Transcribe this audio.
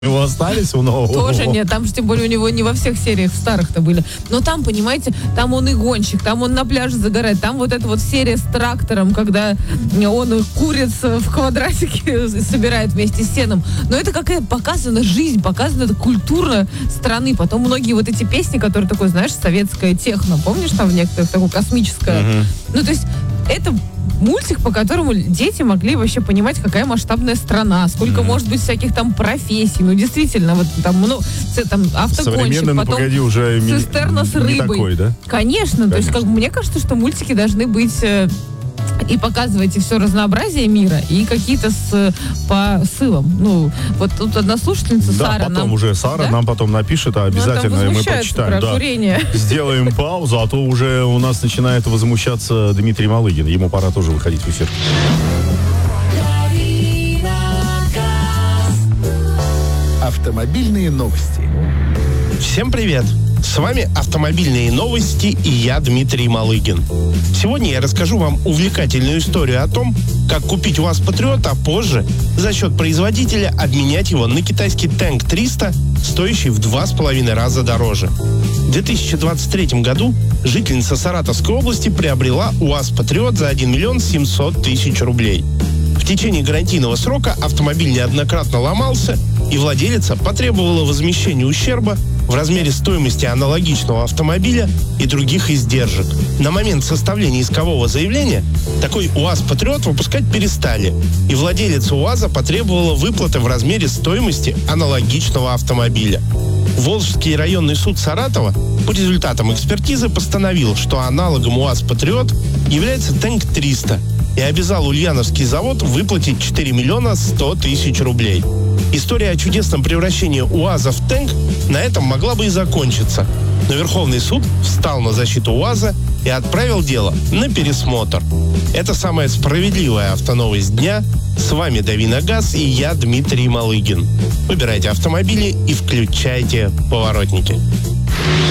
У него остались у нового? Тоже нет, там же, тем более, у него не во всех сериях, в старых-то были. Но там, понимаете, там он и гонщик, там он на пляже загорает, там вот эта вот серия с трактором, когда он куриц в квадратике собирает вместе с сеном. Но это какая показана жизнь, показана эта культура страны. Потом многие вот эти песни, которые такой, знаешь, советское техно, помнишь, там в некоторых такое космическое? Ну, то есть, это мультик, по которому дети могли вообще понимать, какая масштабная страна, сколько может быть всяких там профессий. Ну, действительно, вот там, там автогонщик, потом погоди, уже цистерна с рыбой. Не такой, да? Конечно. То есть, мне кажется, что мультики должны быть и показывать и все разнообразие мира, и какие-то посылом. Ну, вот тут одна слушательница, да, Сара. Потом уже Сара нам потом напишет, а обязательно мы прочитаем. Да. Сделаем паузу, а то уже у нас начинает возмущаться Дмитрий Малыгин. Ему пора тоже выходить в эфир. Автомобильные новости. Всем привет! С вами «Автомобильные новости» и я, Дмитрий Малыгин. Сегодня я расскажу вам увлекательную историю о том, как купить УАЗ Патриот, а позже за счет производителя обменять его на китайский Tank 300, стоящий в 2,5 раза дороже. В 2023 году жительница Саратовской области приобрела УАЗ Патриот за 1 миллион 700 тысяч рублей. В течение гарантийного срока автомобиль неоднократно ломался, и владелица потребовала возмещения ущерба в размере стоимости аналогичного автомобиля и других издержек. На момент составления искового заявления такой УАЗ Патриот выпускать перестали, и владелица УАЗа потребовала выплаты в размере стоимости аналогичного автомобиля. Волжский районный суд Саратова по результатам экспертизы постановил, что аналогом УАЗ Патриот является Tank 300 и обязал Ульяновский завод выплатить 4 миллиона 100 тысяч рублей. История о чудесном превращении УАЗа в Tank на этом могла бы и закончиться. Но Верховный суд встал на защиту УАЗа и отправил дело на пересмотр. Это самая справедливая автоновость дня. С вами «Дави на газ» и я, Дмитрий Малыгин. Выбирайте автомобили и включайте поворотники.